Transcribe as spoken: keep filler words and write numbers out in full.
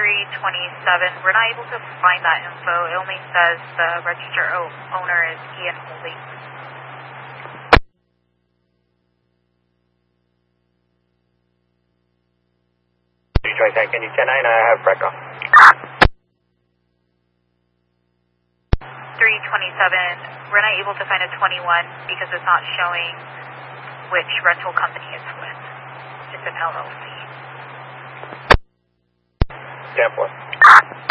three twenty-seven, we're not able to find that info. It only says the registered owner is Ian Holding. three twenty-seven, can you ten nine? I have Brecca. three twenty-seven, we're not able to find a twenty-one because it's not showing which rental company it's with. It's an L L C. ten four.